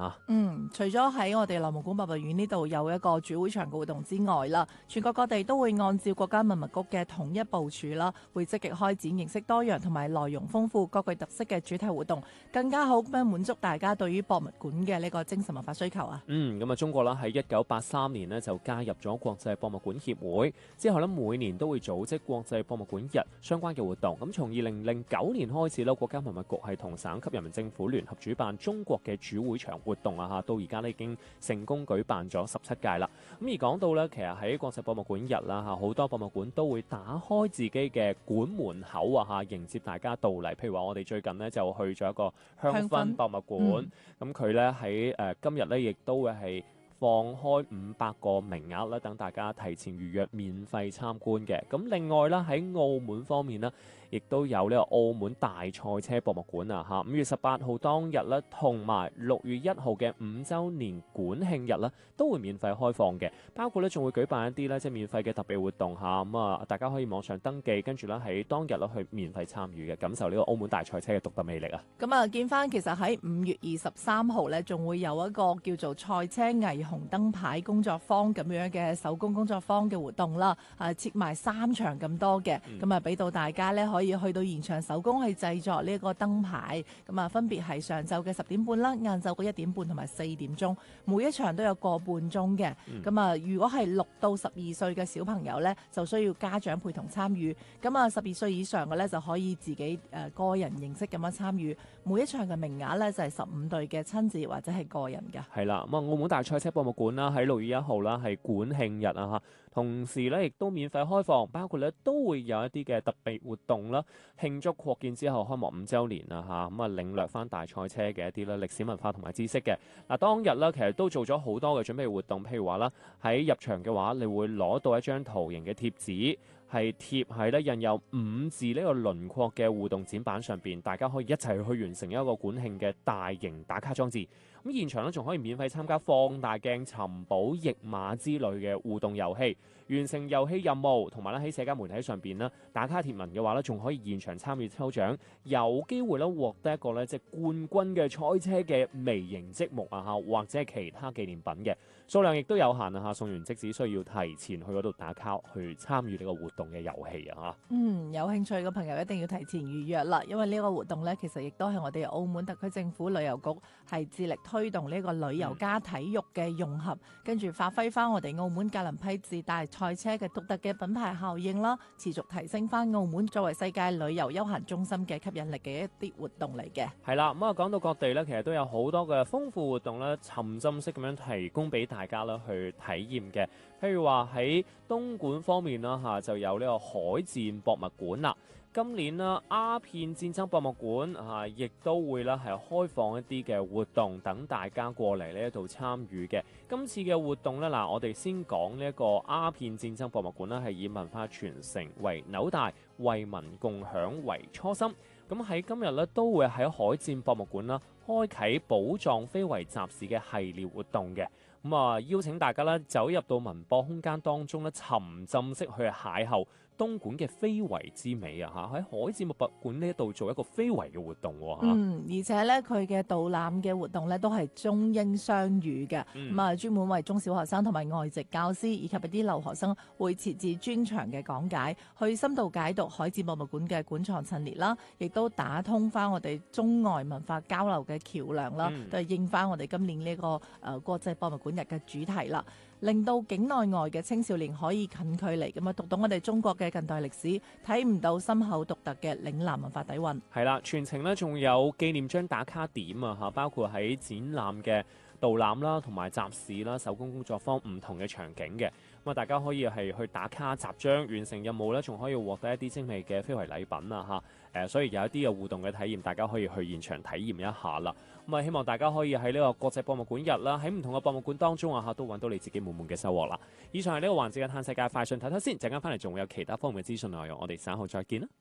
嚇。 除咗喺我哋內蒙古博物院呢度有一個主會場嘅活動之外啦，全國各地都會按照國家文物局嘅統一部署啦，會積極開展形式多樣同埋內容豐富、各具特色嘅主題活動，更加好咁樣滿足大家對於博物館嘅呢個精神文化需求啊。 咁啊，中國啦喺1983年呢就加入咗國際博物館協會，之後呢每年都會組織國際博物館日相關嘅活動。咁從2009年開始啦，國家文物局係同省級人民政府聯合主辦中國嘅主會場活動啊，到而家呢已經成功舉辦咗17屆啦。咁而講到呢，其實喺國際博物館日啦嚇，好多博物館都會打開自己嘅館門口啊嚇，迎接大家到嚟。譬如話我哋最近呢就去咗一個香薰博物館，咁佢呢喺今日呢亦都會係放開500個名額啦，等大家提前預約免費參觀嘅。咁另外啦，喺澳門方面呢，亦都有呢個澳門大賽車博物館啊嚇，5月18號當日咧，同埋6月1號嘅5週年館慶日咧，都會免費開放嘅。包括咧仲會舉辦一啲咧即係免費嘅特別活動嚇，咁啊大家可以網上登記，跟住咧喺當日咧去免費參與嘅，感受呢個澳門大賽車嘅獨特魅力啊！ 咁啊，見翻其實喺5月23號咧，仲會有一個叫做賽車霓虹燈牌工作坊咁樣嘅手工工作坊嘅活動啦，設埋3場咁多嘅，咁啊俾到大家咧可以去到現場手工去製作呢一個燈牌，咁啊分別係上晝嘅10點半啦、晏晝嘅1點半同埋4點鐘，每一場都有個半鐘嘅。咁啊，如果係6到12歲嘅小朋友咧，就需要家長陪同參與。咁啊12歲以上嘅咧就可以自己個人形式咁樣參與。每一場嘅名額咧就係15對嘅親子或者係個人嘅。 係啦，咁啊澳門大賽車博物館啦，喺6月1號啦係館慶日啊嚇，同時咧亦都免費開放，包括咧都會有一啲嘅特別活動啦，慶祝擴建之後開幕5週年啊嚇，咁啊領略翻大賽車嘅一啲咧歷史文化同埋知識嘅。嗱當日咧其實都做咗好多嘅準備活動，譬如話啦喺入場嘅話，你會攞到一張圖形嘅貼紙，係貼喺咧印有5字呢個輪廓嘅互動展板上邊，大家可以一齊去完成一個館慶嘅大型打卡裝置。咁現場咧仲可以免費參加放大鏡、尋寶、譯碼之類嘅互動遊戲，完成遊戲任務，同埋咧喺社交媒體上邊咧打卡貼文嘅話咧，仲可以現場參與抽獎，有機會咧獲得一個咧即係冠軍嘅賽車嘅微型積木啊嚇，或者係其他紀念品嘅數量亦都有限啊嚇，送完即只需要提前去嗰度打卡去參與呢個活動嘅遊戲啊嚇。 有興趣嘅朋友一定要提前預約啦，因為呢個活動咧其實亦都係我哋澳門特區政府旅遊局係致力推動呢個旅遊加體育嘅融合，跟住發揮翻我哋澳門格林披治大賽車嘅獨特嘅品牌效應啦，持續提升翻澳門作為世界旅遊休閒中心嘅吸引力嘅一啲活動嚟嘅。 係啦，咁啊講到各地咧，其實都有好多嘅豐富活動咧，沉浸式咁樣提供俾大家啦去體驗嘅。譬如話喺東莞方面啦嚇，就有呢個海戰博物館啦。今年啦，鴉片戰爭博物館啊，亦都會啦係開放一啲嘅活動，等大家過嚟呢一度參與嘅。今次嘅活動呢，嗱，我哋先講呢一個鴉片戰爭博物館啦，係以文化傳承為紐帶，為民共享為初心。咁喺今日咧，都會喺海戰博物館啦，開啓寶藏非遺集市嘅系列活動嘅。咁啊，邀請大家咧走入到文博空間當中咧，沉浸式去邂逅東莞嘅非遺之美啊！嚇喺海戰博物館呢一度做一個非遺嘅活動喎。 而且咧佢嘅導覽嘅活動咧都係中英雙語嘅，咁啊專門為中小學生同埋外籍教師以及一啲留學生會設置專場嘅講解，去深度解讀海戰博物館嘅館藏陳列啦，亦都打通翻我哋中外文化交流嘅橋梁啦，都係應翻我哋今年呢個國際博物館日嘅主題啦，令到境內外嘅青少年可以近距離咁啊讀懂我哋中國嘅近代歷史，睇唔到深厚獨特嘅嶺南文化底蘊。係啦，全程呢仲有紀念章打卡點啊嚇，包括喺展覽嘅導覽啦，同埋集市啦、手工工作坊唔同嘅場景嘅。咁啊，大家可以係去打卡集章，完成任務咧，仲可以獲得一啲精美嘅非遺禮品啊嚇。所以有一啲嘅互動嘅體驗，大家可以去現場體驗一下啦。咁啊，希望大家可以喺呢個國際博物館日啦，喺唔同嘅博物館當中啊嚇，都揾到你自己滿滿嘅收穫啦。以上係呢個環節嘅嘆世界快訊，睇睇先，陣間翻嚟仲會有其他方面嘅資訊內容，我哋稍後再見啦。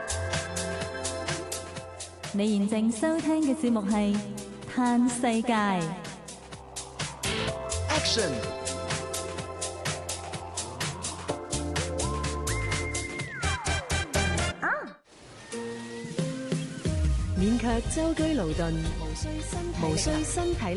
你現正收聽嘅節目係嘆世界。 Action！ 勉強舟車勞頓，無需身體